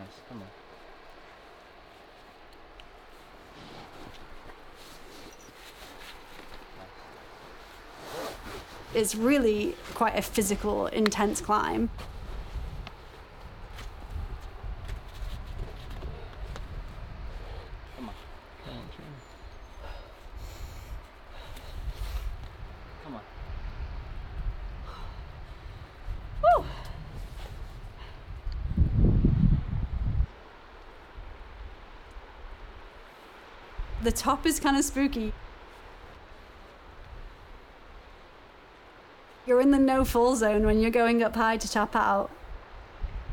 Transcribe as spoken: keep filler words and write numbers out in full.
Nice, come on. It's really quite a physical, intense climb. Come on. Come on, Jim. Come on. Woo! The top is kind of spooky. You're in the no fall zone when you're going up high to top out.